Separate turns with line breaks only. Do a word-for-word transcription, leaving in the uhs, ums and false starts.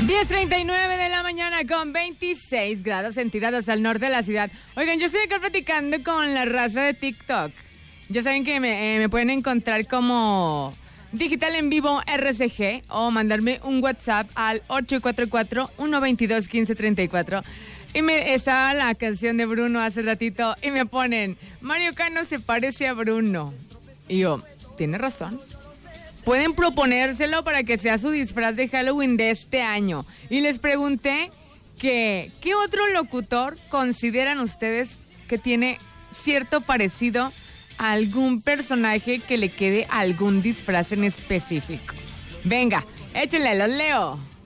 diez treinta y nueve de la mañana con veintiséis grados centígrados al norte de la ciudad. Oigan, yo estoy acá platicando con la raza de TikTok. Ya saben que me, eh, me pueden encontrar como Digital en Vivo R C G o mandarme un WhatsApp al ocho cuatro cuatro, uno dos dos, uno cinco tres cuatro. Y me estaba la canción de Bruno hace ratito y me ponen, Mario Cano se parece a Bruno. Y yo, tiene razón. Pueden proponérselo para que sea su disfraz de Halloween de este año. Y les pregunté que, ¿qué otro locutor consideran ustedes que tiene cierto parecido a algún personaje que le quede algún disfraz en específico? Venga, échenle, los leo.